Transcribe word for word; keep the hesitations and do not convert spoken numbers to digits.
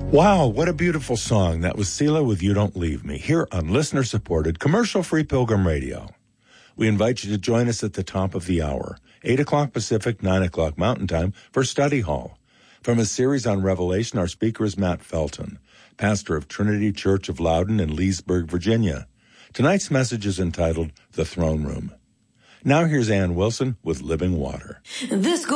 Wow, what a beautiful song. That was Sela with You Don't Leave Me, here on listener-supported, commercial-free Pilgrim Radio. We invite you to join us at the top of the hour, eight o'clock Pacific, nine o'clock Mountain Time, for Study Hall. From a series on Revelation, our speaker is Matt Felton, pastor of Trinity Church of Loudon in Leesburg, Virginia. Tonight's message is entitled The Throne Room. Now here's Ann Wilson with Living Water. This